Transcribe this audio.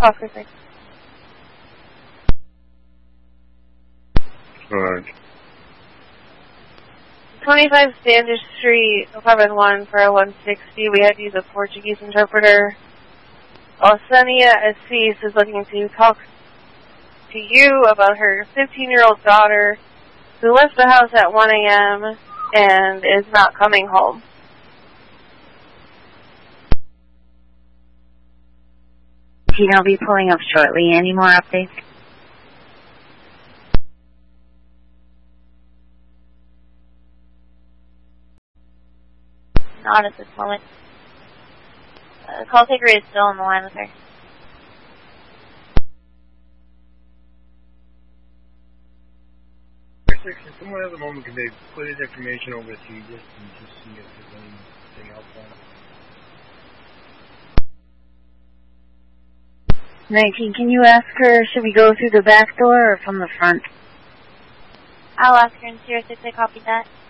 Oscar 6. Alright. 25 Standish Street, apartment 1 for a 160. We had to use a Portuguese interpreter. Alsenia Assis is looking to talk to you about her 15-year-old daughter who left the house at 1 a.m. and is not coming home. I'll be pulling up shortly. Any more updates? Not at this moment. Call taker is still on the line with her. If someone has a moment, can they put his information over to you just see if there's anything else on it? 19, can you ask her, should we go through the back door or from the front? I'll ask her in 06, I copied that.